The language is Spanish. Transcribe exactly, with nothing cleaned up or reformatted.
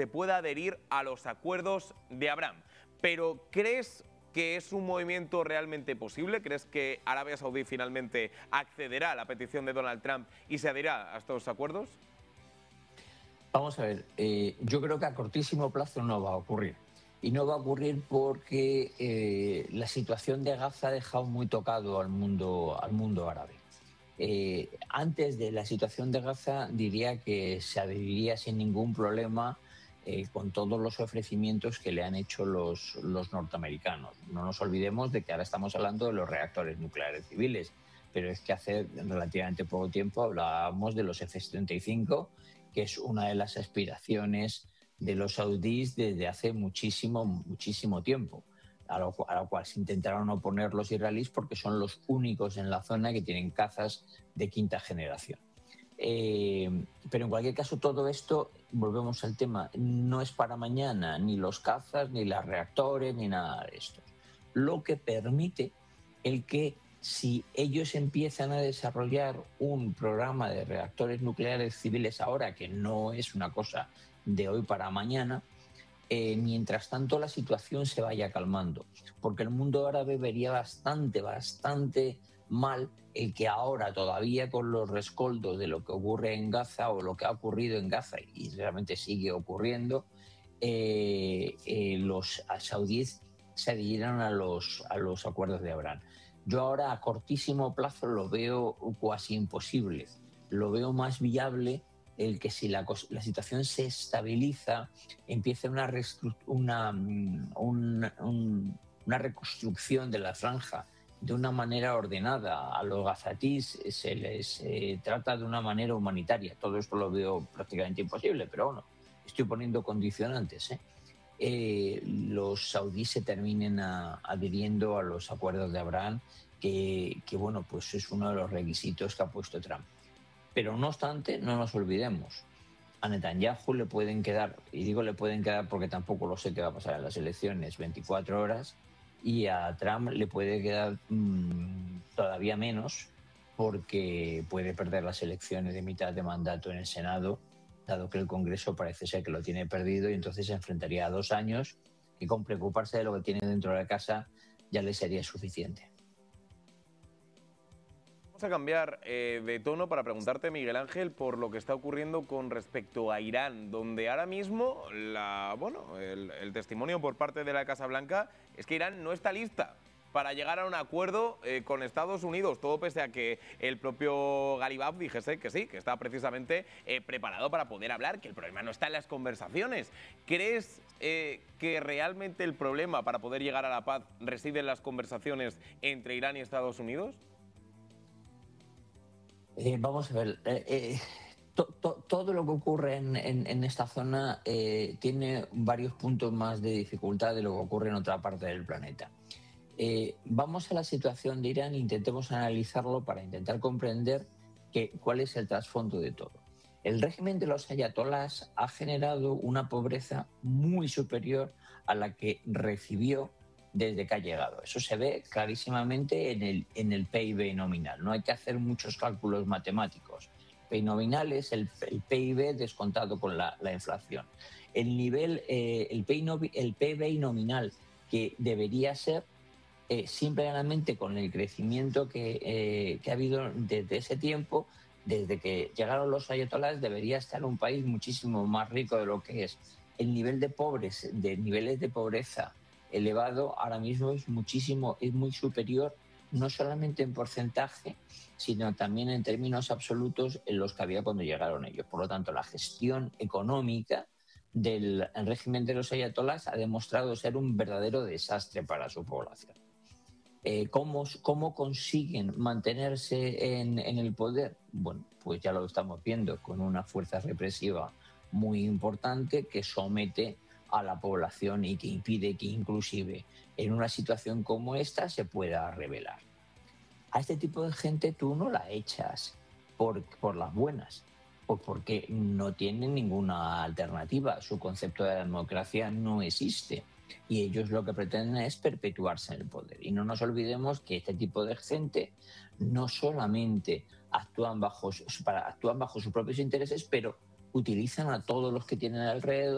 se pueda adherir a los acuerdos de Abraham. Pero ¿crees que es un movimiento realmente posible? ¿Crees que Arabia Saudí finalmente accederá a la petición de Donald Trump y se adherirá a estos acuerdos? Vamos a ver, eh, yo creo que a cortísimo plazo no va a ocurrir. Y no va a ocurrir porque eh, la situación de Gaza ha dejado muy tocado al mundo, al mundo árabe. Eh, antes de la situación de Gaza diría que se adheriría sin ningún problema eh, con todos los ofrecimientos que le han hecho los, los norteamericanos. No nos olvidemos de que ahora estamos hablando de los reactores nucleares civiles, pero es que hace relativamente poco tiempo hablábamos de los F treinta y cinco, que es una de las aspiraciones de los saudíes desde hace muchísimo, muchísimo tiempo, a lo, a lo cual se intentaron oponer los israelíes porque son los únicos en la zona que tienen cazas de quinta generación. Eh, pero en cualquier caso, todo esto, volvemos al tema, no es para mañana, ni los cazas, ni los reactores, ni nada de esto. Lo que permite el que si ellos empiezan a desarrollar un programa de reactores nucleares civiles ahora, que no es una cosa de hoy para mañana, eh, mientras tanto la situación se vaya calmando, porque el mundo árabe vería bastante, bastante mal el que ahora todavía con los rescoldos de lo que ocurre en Gaza o lo que ha ocurrido en Gaza y realmente sigue ocurriendo, eh, eh, los saudíes se adhirieran a los, a los acuerdos de Abraham. Yo ahora a cortísimo plazo lo veo casi imposible, lo veo más viable el que si la, la situación se estabiliza, empiece una, una, un, un, una reconstrucción de la franja de una manera ordenada. A los gazatíes se les eh, trata de una manera humanitaria. Todo esto lo veo prácticamente imposible, pero bueno, estoy poniendo condicionantes. ¿eh? Eh, los saudíes se terminen a, adhiriendo a los acuerdos de Abraham, que, que bueno, pues es uno de los requisitos que ha puesto Trump. Pero no obstante, no nos olvidemos, a Netanyahu le pueden quedar, y digo le pueden quedar porque tampoco lo sé qué va a pasar en las elecciones, veinticuatro horas, y a Trump le puede quedar mmm, todavía menos porque puede perder las elecciones de mitad de mandato en el Senado, dado que el Congreso parece ser que lo tiene perdido y entonces se enfrentaría a dos años que con preocuparse de lo que tiene dentro de la casa ya le sería suficiente. A cambiar eh, de tono para preguntarte, Miguel Ángel, por lo que está ocurriendo con respecto a Irán, donde ahora mismo la, bueno, el, el testimonio por parte de la Casa Blanca es que Irán no está lista para llegar a un acuerdo eh, con Estados Unidos, todo pese a que el propio Ghalibaf dijese que sí, que está precisamente eh, preparado para poder hablar, que el problema no está en las conversaciones. ¿Crees eh, que realmente el problema para poder llegar a la paz reside en las conversaciones entre Irán y Estados Unidos? Eh, vamos a ver, eh, eh, to, to, todo lo que ocurre en, en, en esta zona eh, tiene varios puntos más de dificultad de lo que ocurre en otra parte del planeta. Eh, vamos a la situación de Irán e intentemos analizarlo para intentar comprender que, cuál es el trasfondo de todo. El régimen de los ayatolás ha generado una pobreza muy superior a la que recibió desde que ha llegado. Eso se ve clarísimamente en el, en el P I B nominal. No hay que hacer muchos cálculos matemáticos. El P I B nominal es el, el P I B descontado con la, la inflación. El nivel, eh, el, P I B, el P I B nominal que debería ser eh, simplemente con el crecimiento que, eh, que ha habido desde ese tiempo, desde que llegaron los ayatolás, debería estar un país muchísimo más rico de lo que es. El nivel de pobres, de niveles de pobreza elevado ahora mismo es muchísimo, es muy superior, no solamente en porcentaje, sino también en términos absolutos en los que había cuando llegaron ellos. Por lo tanto, la gestión económica del régimen de los ayatolás ha demostrado ser un verdadero desastre para su población. Eh, ¿cómo, ¿Cómo consiguen mantenerse en, en el poder? Bueno, pues ya lo estamos viendo, con una fuerza represiva muy importante que somete a la población y que impide que inclusive en una situación como esta se pueda rebelar. A este tipo de gente tú no la echas por, por las buenas, o porque no tienen ninguna alternativa. Su concepto de la democracia no existe y ellos lo que pretenden es perpetuarse en el poder. Y no nos olvidemos que este tipo de gente no solamente actúan bajo, para, actúan bajo sus propios intereses, pero utilizan a todos los que tienen alrededor